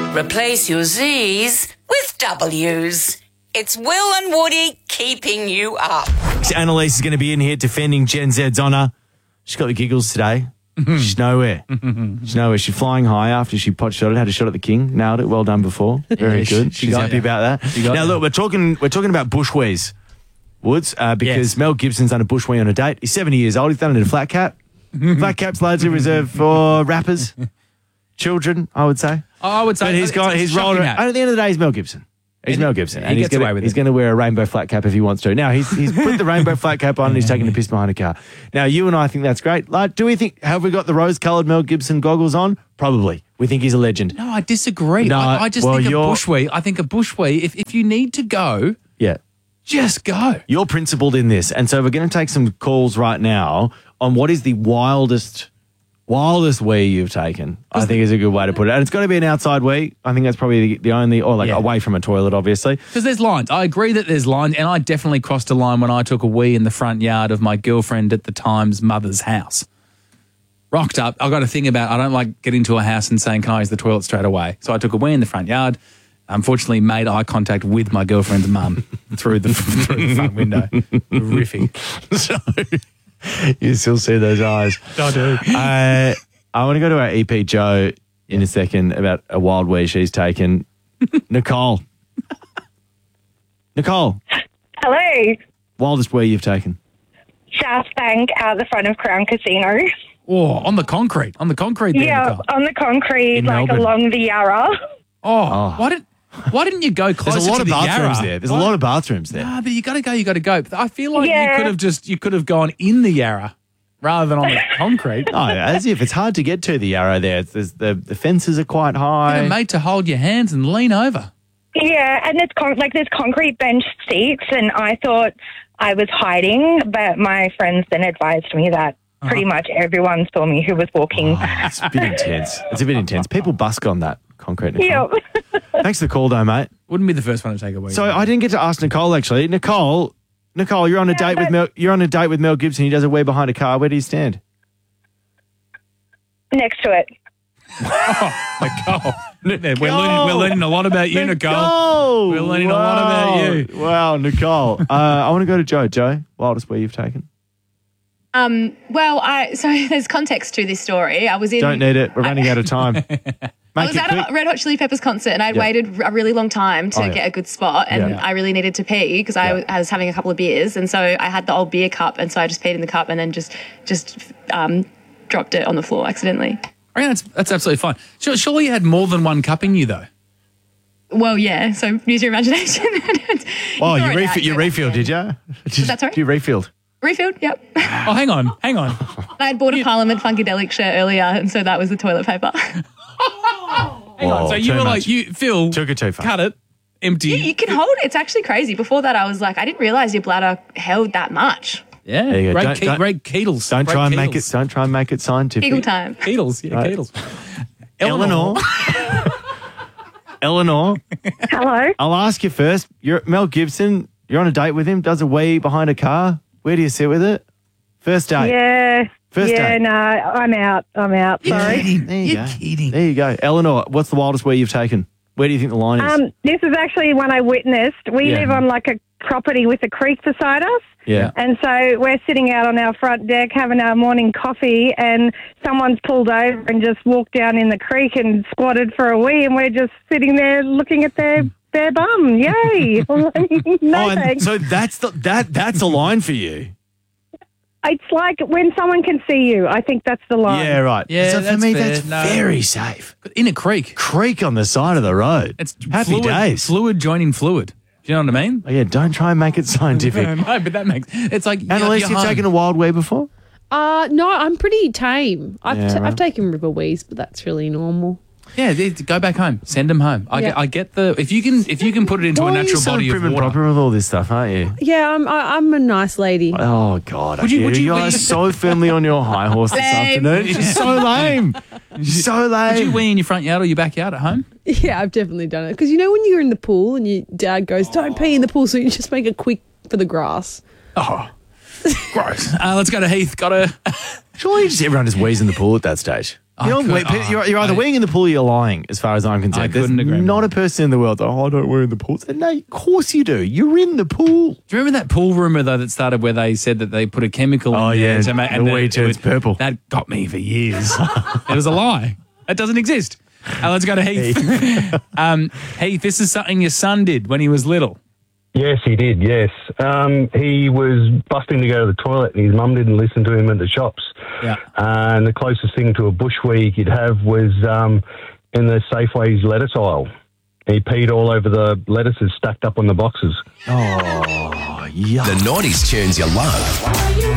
Replace your Z's with W's. It's Will and Woody keeping you up. Annalise is going to be in here defending Gen Z's honour. She's got the giggles today. She's nowhere. She's nowhere. She's flying high after she pot shot it, had a shot at the king, nailed it. Well done before. Very good. She's happy about that. Now look, we're talking about bushwees, Woods, because Mel Gibson's done a bushwee on a date. He's 70 years old. He's done it in a flat cap. Flat cap's largely reserved for rappers, children, I would say. I would say, but he's rolled it. And at the end of the day, he's Mel Gibson. He's Mel Gibson, and he's going to wear a rainbow flat cap if he wants to. Now, he's put the rainbow flat cap on and he's taking a piss behind a car. Now, you and I think that's great. Like, have we got the rose-coloured Mel Gibson goggles on? Probably. We think he's a legend. No, I disagree. No, I think a bushwee, if you need to go, just go. You're principled in this, and so we're going to take some calls right now on what is the wildest wee you've taken, I think is a good way to put it. And it's got to be an outside wee. I think that's probably the only, or away from a toilet, obviously. Because there's lines. I agree that there's lines, and I definitely crossed a line when I took a wee in the front yard of my girlfriend at the time's mother's house. Rocked up. I got a thing about, I don't like getting to a house and saying, can I use the toilet straight away? So I took a wee in the front yard. Unfortunately, made eye contact with my girlfriend's mum through the front window. Horrific. So... You still see those eyes. I do. I want to go to our EP Joe in a second about a wild wee she's taken. Nicole. Nicole. Hello. Wildest wee you've taken? Shaft Bank out the front of Crown Casino. Oh, on the concrete. On the concrete there, Nicole. On the concrete, in like Melbourne. along the Yarra. Why didn't you go closer to the Yarra? There's a lot of bathrooms there. There's a lot of bathrooms there. But you got to go. But I feel like you could have gone in the Yarra rather than on the concrete. Oh, as if it's hard to get to the Yarra there. The fences are quite high. They're made to hold your hands and lean over. Yeah, and there's concrete bench seats, and I thought I was hiding, but my friends then advised me that pretty much everyone saw me who was walking. It's a bit intense. It's a bit intense. People busk on that concrete. Yeah. Thanks for the call, though, mate. Wouldn't be the first one to take a wee. So I didn't get to ask Nicole actually. Nicole, you're on a date with Mel. You're on a date with Mel Gibson. He does a wee behind a car. Where do you stand? Next to it. Nicole. We're learning a lot about you, Nicole. We're learning a lot about you. Wow, Nicole. I want to go to Joe. Joe, wildest wee you've taken? So there's context to this story. I was in... Don't need it. We're running out of time. I was at a Red Hot Chili Peppers concert and I'd waited a really long time to get a good spot and I really needed to pee because I was having a couple of beers and so I had the old beer cup and so I just peed in the cup and then just dropped it on the floor accidentally. I mean, that's absolutely fine. Surely you had more than one cup in you though. Well, yeah, so use your imagination. You refilled, did you? Was that sorry? You refilled? Refilled, yep. Oh, hang on. I had bought a Parliament Funkadelic shirt earlier and so that was the toilet paper. Hang on. So you were much. Phil, took it too far. Cut it, empty. You can hold it. It's actually crazy. Before that, I was like, I didn't realise your bladder held that much. Yeah, there you go. Great Keatles. Don't try and make it scientific. Kegel time. Keatles, right. Keatles. Eleanor. Eleanor. Hello. I'll ask you first. You're Mel Gibson. You're on a date with him. Does a wee behind a car. Where do you sit with it? First date. Yeah. First date. No, I'm out. Sorry. You're kidding. There you go. Eleanor, what's the wildest wee you've taken? Where do you think the line is? This is actually one I witnessed. We live on like a property with a creek beside us. Yeah. And so we're sitting out on our front deck having our morning coffee and someone's pulled over and just walked down in the creek and squatted for a wee and we're just sitting there looking at their bum. Yay. Thanks. So that's a line for you. It's like when someone can see you. I think that's the line. Yeah, right. Yeah, so for me, fair. that's very safe. In a creek. Creek on the side of the road. It's happy days. Fluid joining fluid. Do you know what I mean? Oh, yeah, don't try and make it scientific. No, but that makes... It's like... Annalise, you've taken a wild wee before? No, I'm pretty tame. I've taken river wees, but that's really normal. Yeah, go back home. Send them home. I get the... If you can put it into a natural body of prim and water... proper with all this stuff, aren't you? Yeah, I'm a nice lady. Oh, God. Would you are so firmly on your high horse this afternoon. It's just so lame. So lame. Would you wee in your front yard or your backyard at home? Yeah, I've definitely done it. Because you know when you're in the pool and your dad goes, don't pee in the pool, so you just make it quick for the grass. Oh, gross. Let's go to Heath. Surely just everyone just wheezes in the pool at that stage. You're either weeing in the pool or you're lying, as far as I'm concerned. I couldn't agree There's not more. a person in the world that, I don't wee in the pool. No, of course you do. You're in the pool. Do you remember that pool rumor though that started where they said that they put a chemical in there to make the wee turns purple. That got me for years. It was a lie. That doesn't exist. Let's go to Heath. Heath, this is something your son did when he was little. Yes, he did, yes. He was busting to go to the toilet and his mum didn't listen to him at the shops. Yeah. And the closest thing to a bush wee he could have was in the Safeway's lettuce aisle. He peed all over the lettuces stacked up on the boxes. Oh, yuck. The 90s tunes you love.